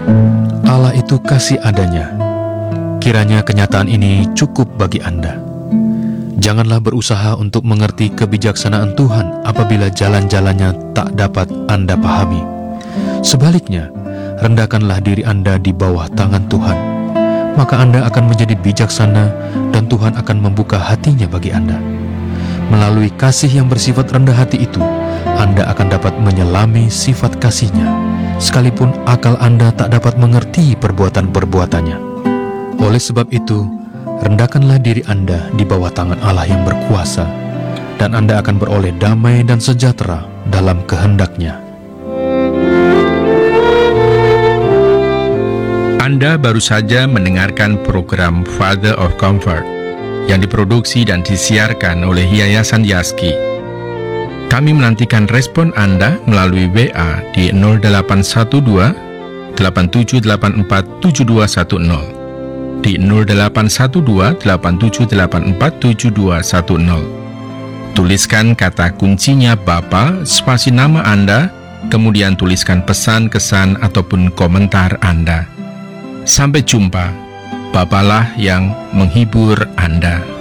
Allah itu kasih adanya. Kiranya kenyataan ini cukup bagi Anda. Janganlah berusaha untuk mengerti kebijaksanaan Tuhan apabila jalan-jalannya tak dapat Anda pahami. Sebaliknya, rendahkanlah diri Anda di bawah tangan Tuhan. Maka Anda akan menjadi bijaksana dan Tuhan akan membuka hatinya bagi Anda. Melalui kasih yang bersifat rendah hati itu, Anda akan dapat menyelami sifat kasih-Nya, sekalipun akal Anda tak dapat mengerti perbuatan-perbuatannya. Oleh sebab itu, rendahkanlah diri Anda di bawah tangan Allah yang berkuasa, dan Anda akan beroleh damai dan sejahtera dalam kehendak-Nya. Anda baru saja mendengarkan program Father of Comfort yang diproduksi dan disiarkan oleh Yayasan Yaski. Kami menantikan respon Anda melalui WA di 0812 8784 7210, di 0812 8784 7210. Tuliskan kata kuncinya Bapa, spasi nama Anda, kemudian tuliskan pesan, kesan, ataupun komentar Anda. Sampai jumpa. Bapalah yang menghibur Anda.